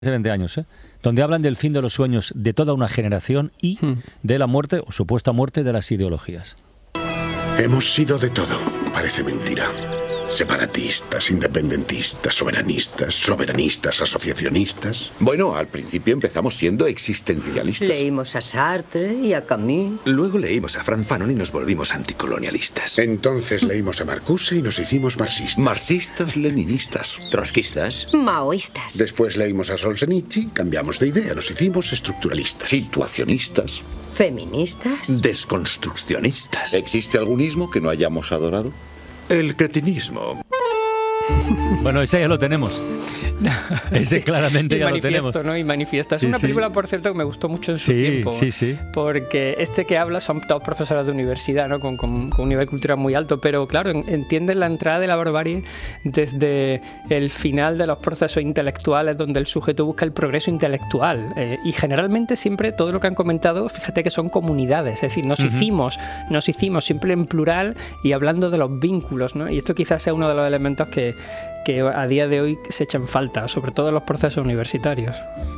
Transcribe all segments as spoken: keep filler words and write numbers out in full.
hace veinte años, ¿eh? Donde hablan del fin de los sueños de toda una generación y de la muerte o supuesta muerte de las ideologías. Hemos sido de todo, parece mentira. Separatistas, independentistas, soberanistas, soberanistas, asociacionistas. Bueno, al principio empezamos siendo existencialistas. Leímos a Sartre y a Camus. Luego leímos a Franz Fanon y nos volvimos anticolonialistas. Entonces leímos a Marcuse y nos hicimos marxistas. Marxistas, leninistas, trotskistas, maoístas. Después leímos a Solzhenitsyn, cambiamos de idea, nos hicimos estructuralistas. Situacionistas. Feministas. Desconstruccionistas. ¿Existe algún ismo que no hayamos adorado? El cretinismo. Bueno, ese ya lo tenemos. Ese sí, claramente ya lo tenemos. ¿No? Y Manifiesta. Es sí, una sí. película, por cierto, que me gustó mucho en su sí, tiempo. Sí, sí. Porque este que habla son todos profesores de universidad, ¿no? Con, con, con un nivel cultural muy alto. Pero claro, en, entienden la entrada de la barbarie desde el final de los procesos intelectuales, donde el sujeto busca el progreso intelectual. Eh, y generalmente siempre todo lo que han comentado, fíjate que son comunidades. Es decir, nos uh-huh. hicimos, nos hicimos siempre en plural y hablando de los vínculos, ¿no? Y esto quizás sea uno de los elementos que que a día de hoy se echan falta, sobre todo en los procesos universitarios.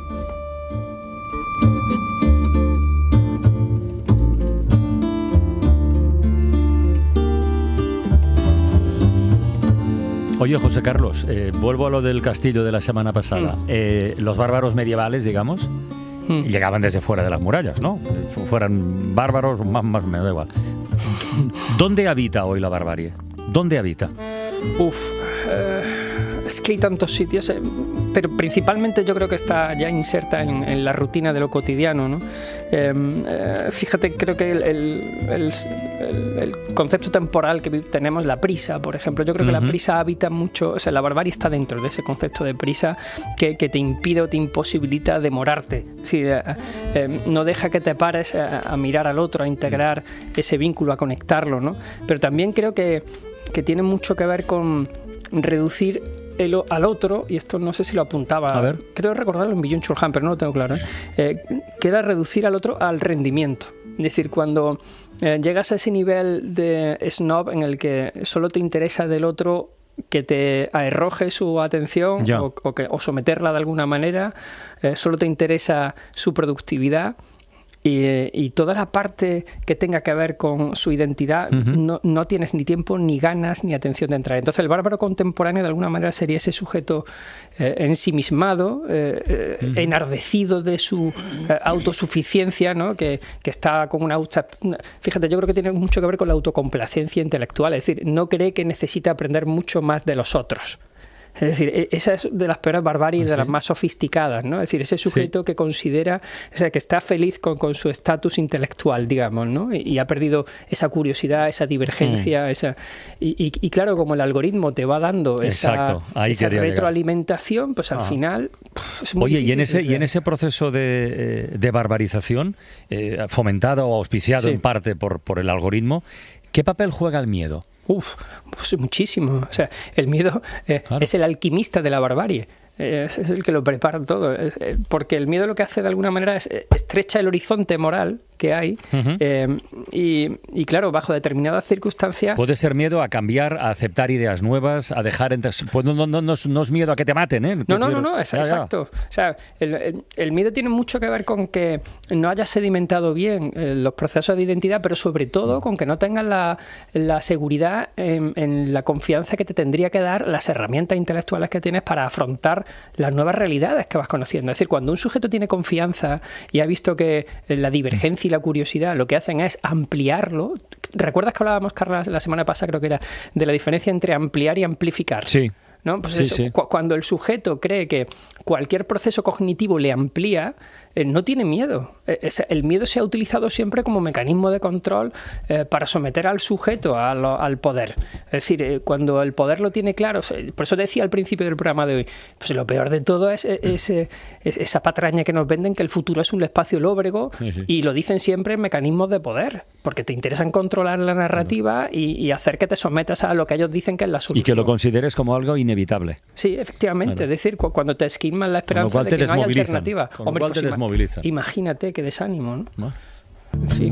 Oye, José Carlos, eh, vuelvo a lo del castillo de la semana pasada. Mm. Eh, los bárbaros medievales, digamos, mm. llegaban desde fuera de las murallas, ¿no? Fueran bárbaros, más, más me da igual. ¿Dónde habita hoy la barbarie? ¿Dónde habita? Uf, eh, es que hay tantos sitios, eh, pero principalmente yo creo que está ya inserta en, en la rutina de lo cotidiano, ¿no? Eh, eh, fíjate, creo que el, el, el, el, el concepto temporal que tenemos, la prisa, por ejemplo, yo creo que uh-huh. la prisa habita mucho, o sea, la barbarie está dentro de ese concepto de prisa que, que te impide o te imposibilita demorarte. Es decir, eh, eh, no deja que te pares a, a mirar al otro, a integrar ese vínculo, a conectarlo, ¿no? Pero también creo que que tiene mucho que ver con reducir el, al otro, y esto no sé si lo apuntaba, a ver. Creo recordarlo en Byung-Chul Han, pero no lo tengo claro, ¿eh? Eh, que era reducir al otro al rendimiento. Es decir, cuando eh, llegas a ese nivel de snob en el que solo te interesa del otro que te arroje su atención o, o, que, o someterla de alguna manera, eh, solo te interesa su productividad, Y, y toda la parte que tenga que ver con su identidad, uh-huh. no, no tienes ni tiempo, ni ganas, ni atención de entrar. Entonces el bárbaro contemporáneo de alguna manera sería ese sujeto eh, ensimismado, eh, uh-huh. enardecido de su eh, autosuficiencia, ¿no? que, que está con una... Fíjate, yo creo que tiene mucho que ver con la autocomplacencia intelectual, es decir, no cree que necesita aprender mucho más de los otros. Es decir, esa es de las peores barbaries, ¿sí? De las más sofisticadas, ¿no? Es decir, ese sujeto sí. que considera, o sea, que está feliz con, con su estatus intelectual, digamos, ¿no? Y, y ha perdido esa curiosidad, esa divergencia, mm. esa y, y, y claro, como el algoritmo te va dando esa, esa retroalimentación, pues al ah. final pff, es muy Oye, difícil. y en ese y en ese proceso de, de barbarización, eh, fomentado o auspiciado sí. en parte por, por el algoritmo, ¿qué papel juega el miedo? Uf, pues muchísimo. O sea, el miedo eh, claro. es el alquimista de la barbarie. Es, es el que lo prepara todo. Es, eh, porque el miedo lo que hace de alguna manera es eh, estrecha el horizonte moral que hay uh-huh. eh, y, y claro, bajo determinadas circunstancias... Puede ser miedo a cambiar, a aceptar ideas nuevas, a dejar... Entre... Pues no, no, no, no, no es miedo a que te maten, ¿eh? No, no, no, no, es, ya, exacto. Ya. O sea, el, el, el miedo tiene mucho que ver con que no hayas sedimentado bien eh, los procesos de identidad, pero sobre todo con que no tengas la, la seguridad en, en la confianza que te tendría que dar las herramientas intelectuales que tienes para afrontar las nuevas realidades que vas conociendo. Es decir, cuando un sujeto tiene confianza y ha visto que la divergencia y la curiosidad lo que hacen es ampliarlo. ¿Recuerdas que hablábamos, Carla, la semana pasada, creo que era, de la diferencia entre ampliar y amplificar? Sí. ¿No? Pues sí, eso, sí. Cu- cuando el sujeto cree que cualquier proceso cognitivo le amplía, eh, no tiene miedo. Eh, es, el miedo se ha utilizado siempre como mecanismo de control eh, para someter al sujeto a lo, al poder. Es decir, eh, cuando el poder lo tiene claro, por eso decía al principio del programa de hoy, pues lo peor de todo es, es, es, es esa patraña que nos venden, que el futuro es un espacio lóbrego, sí, sí. y lo dicen siempre en mecanismos de poder, porque te interesan controlar la narrativa y, y hacer que te sometas a lo que ellos dicen que es la solución. Y que lo consideres como algo inevitable. Sí, efectivamente. Bueno. Es decir, cu- cuando te esquilman la esperanza de que no hay alternativa. Hombre, pues ima- imagínate qué desánimo, ¿no? ¿No? En fin.